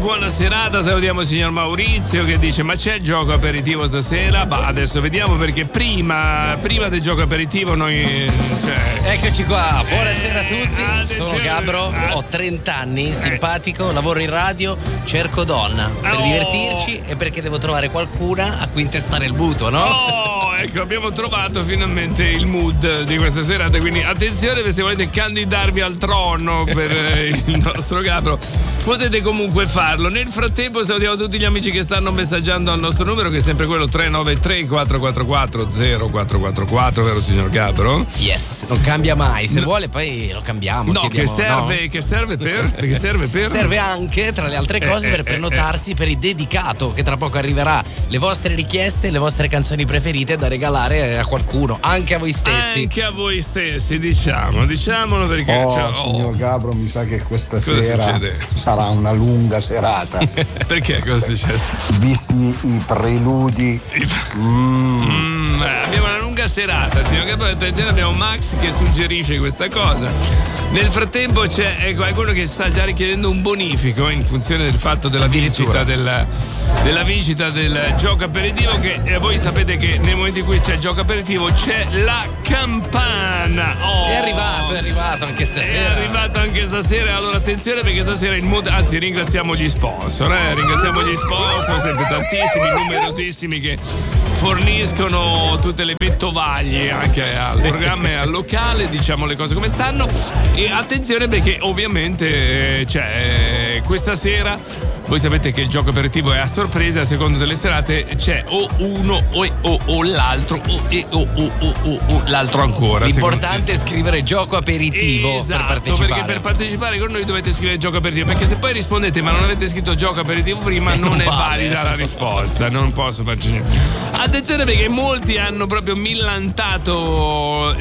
buona serata. Salutiamo il signor Maurizio che dice: ma c'è il gioco aperitivo stasera? Bah, adesso vediamo, perché prima del gioco aperitivo noi eccoci qua, buonasera a tutti. Sono Gabro, Ah. ho 30 anni, simpatico, lavoro in radio, cerco donna per divertirci e perché devo trovare qualcuna a cui intestare il mutuo, no? Oh, ecco, abbiamo trovato finalmente il mood di questa serata, quindi attenzione, se volete candidarvi al trono per il nostro Gabro potete comunque farlo. Nel frattempo salutiamo tutti gli amici che stanno messaggiando al nostro numero, che è sempre quello 393 444 0444, vero signor Gabro? Yes, non cambia mai, se vuole poi lo cambiamo. No, chiediamo, che serve per? Serve anche, tra le altre cose, per prenotarsi per il dedicato, che tra poco arriverà, le vostre richieste, le vostre canzoni preferite da regalare a qualcuno, anche a voi stessi. Anche a voi stessi, diciamolo, perché signor Gabro, mi sa che questa cosa sera succede? Sarà una lunga serata. Perché? Cosa è successo? Visti i preludi. Abbiamo una lunga serata, signor Gabro. Attenzione, abbiamo Max che suggerisce questa cosa. Nel frattempo c'è qualcuno che sta già richiedendo un bonifico in funzione del fatto della vincita del gioco aperitivo, che voi sapete che nel momento in cui c'è il gioco aperitivo c'è la campana. È arrivato anche stasera. È arrivato anche stasera. Allora attenzione, perché stasera il mood, anzi ringraziamo gli sponsor, sempre tantissimi, numerosissimi, che forniscono tutte le vettovaglie anche al programma e al locale, diciamo le cose come stanno. E attenzione, perché ovviamente questa sera voi sapete che il gioco aperitivo è a sorpresa, a seconda delle serate c'è o uno o l'altro o l'altro ancora. L'importante è scrivere gioco aperitivo, esatto, per partecipare. perché per partecipare con noi dovete scrivere gioco aperitivo, perché se poi rispondete ma non avete scritto gioco aperitivo prima non è valida la risposta, non posso farci niente. Attenzione, perché molti hanno proprio millantato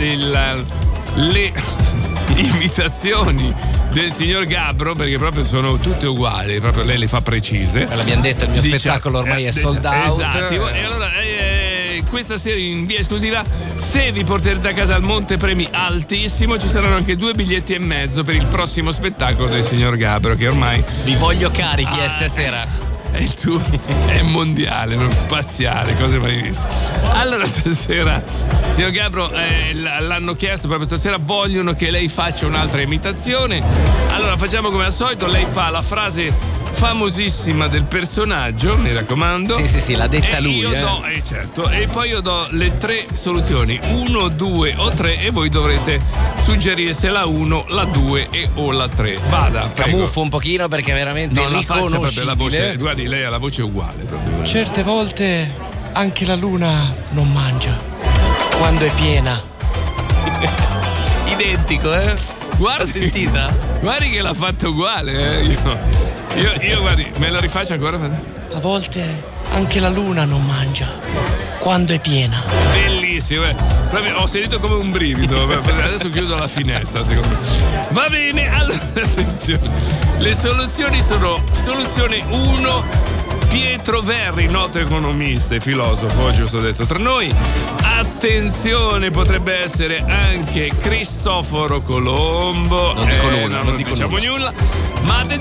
le imitazioni del signor Gabro, perché proprio sono tutte uguali, proprio lei le fa precise. L'abbiamo detto, il mio spettacolo ormai è sold out. Esatto. E allora questa sera in via esclusiva, se vi porterete a casa il montepremi altissimo, ci saranno anche 2 biglietti e mezzo per il prossimo spettacolo del signor Gabro, che ormai vi voglio carichi stasera. Il tour è mondiale, non spaziale, cose mai viste. Allora stasera, signor Gabro, l'hanno chiesto proprio stasera, vogliono che lei faccia un'altra imitazione. Allora facciamo come al solito, lei fa la frase famosissima del personaggio, mi raccomando. Sì, l'ha detta lui. Io do, certo, e poi io do le 3 soluzioni, 1, 2 o 3, e voi dovrete suggerire se la 1, la 2 o la 3. Vada, prego. Camuffo un pochino perché veramente non la faccia proprio la voce, guardi, lei ha la voce uguale proprio. Certe volte anche la luna non mangia quando è piena. Identico, Guardi, l'ha sentita? Guardi che l'ha fatto uguale, Io guardi, me la rifaccio ancora? A volte anche la luna non mangia quando è piena. Bellissimo, proprio ho sentito come un brivido. Adesso chiudo la finestra, secondo me. Va bene, allora attenzione. Le soluzioni sono: soluzione 1, Pietro Verri, noto economista e filosofo, giusto detto tra noi. Attenzione, potrebbe essere anche Cristoforo Colombo. Non dico nulla, non diciamo nulla. Ma attenzione,